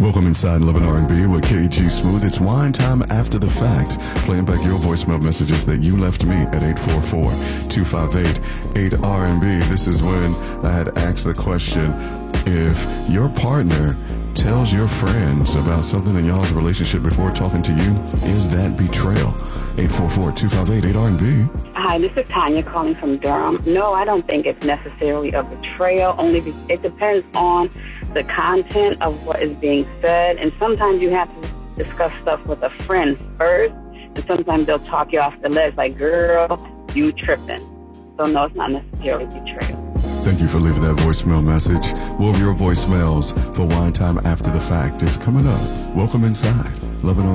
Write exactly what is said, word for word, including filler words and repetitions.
Welcome inside Love and R and B with K G Smooth. It's wine time after the fact. Playing back your voicemail messages that you left me at eight four four, two five eight, eight R and B. This is when I had asked the question, if your partner tells your friends about something in y'all's relationship before talking to you, is that betrayal? eight four four, two five eight, eight R and B. Hi, this is Tanya calling from Durham. No, I don't think it's necessarily a betrayal, only be- it depends on the content of what is being said, and sometimes you have to discuss stuff with a friend first, and sometimes they'll talk you off the ledge like, girl, you tripping. So no, it's not necessarily betrayal. Thank you for leaving that voicemail message. More of your voicemails for Wine Time After the Fact is coming up. Welcome inside Love and R and B.